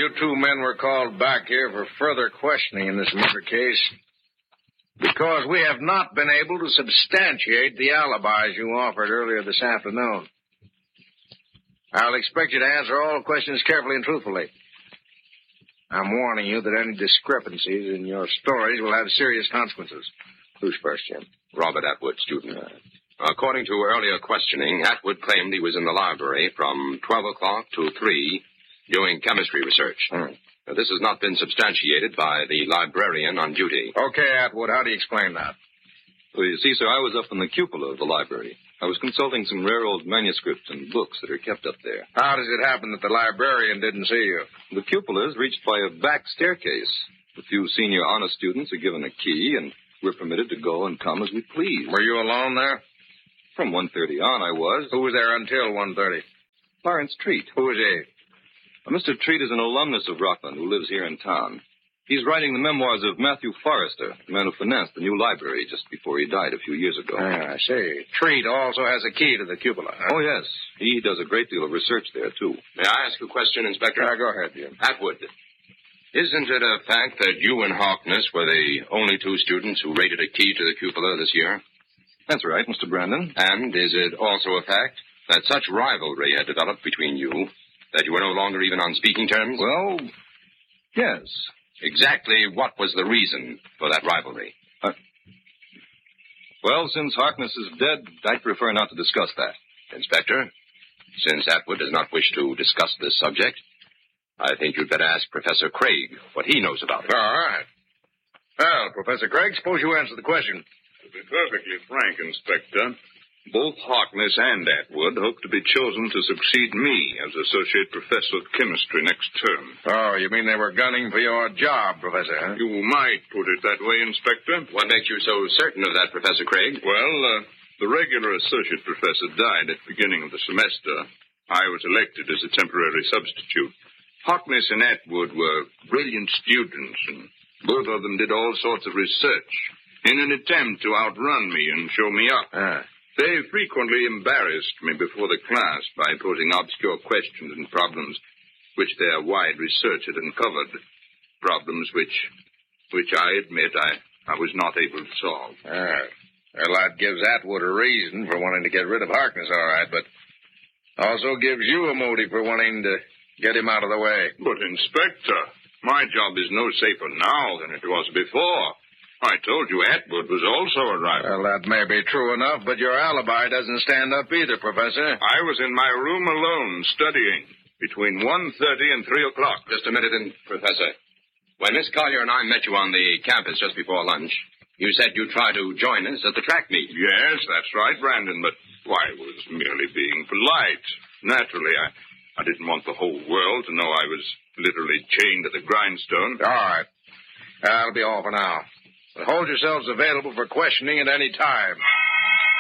you two men were called back here for further questioning in this murder case because we have not been able to substantiate the alibis you offered earlier this afternoon. I'll expect you to answer all questions carefully and truthfully. I'm warning you that any discrepancies in your stories will have serious consequences. Who's first, Jim? Robert Atwood, student. According to earlier questioning, Atwood claimed he was in the library from 12 o'clock to 3 doing chemistry research. Now, this has not been substantiated by the librarian on duty. Okay, Atwood, how do you explain that? Well, you see, sir, I was up in the cupola of the library. I was consulting some rare old manuscripts and books that are kept up there. How does it happen that the librarian didn't see you? The cupola is reached by a back staircase. A few senior honor students are given a key, and we're permitted to go and come as we please. Were you alone there? From 1:30 on, I was. Who was there until 1:30? Lawrence Treat. Who is he? Mr. Treat is an alumnus of Rockland who lives here in town. He's writing the memoirs of Matthew Forrester, the man who financed the new library just before he died a few years ago. I see. Treat also has a key to the cupola, huh? Oh, yes. He does a great deal of research there, too. May I ask a question, Inspector? Go ahead, Jim. Atwood, isn't it a fact that you and Harkness were the only two students who raided a key to the cupola this year? That's right, Mr. Brandon. And is it also a fact that such rivalry had developed between you that you were no longer even on speaking terms? Well, yes. Exactly what was the reason for that rivalry? Well, since Harkness is dead, I'd prefer not to discuss that. Inspector, since Atwood does not wish to discuss this subject, I think you'd better ask Professor Craig what he knows about it. All right. Well, Professor Craig, suppose you answer the question. To be perfectly frank, Inspector, both Harkness and Atwood hope to be chosen to succeed me as Associate Professor of Chemistry next term. Oh, you mean they were gunning for your job, Professor, huh? You might put it that way, Inspector. What makes you so certain of that, Professor Craig? Well, the regular associate professor died at the beginning of the semester. I was elected as a temporary substitute. Harkness and Atwood were brilliant students, and both of them did all sorts of research in an attempt to outrun me and show me up. They frequently embarrassed me before the class by posing obscure questions and problems which their wide research had uncovered. Problems which I admit I was not able to solve. Well, that gives Atwood a reason for wanting to get rid of Harkness, all right, but also gives you a motive for wanting to get him out of the way. But, Inspector, my job is no safer now than it was before. I told you Atwood was also a rival. Well, that may be true enough, but your alibi doesn't stand up either, Professor. I was in my room alone, studying, between 1:30 and 3 o'clock. Just a minute, Professor. When Miss Collier and I met you on the campus just before lunch, you said you'd try to join us at the track meet. Yes, that's right, Brandon, but I was merely being polite. Naturally, I didn't want the whole world to know I was literally chained to the grindstone. All right. That'll be all for now. But hold yourselves available for questioning at any time.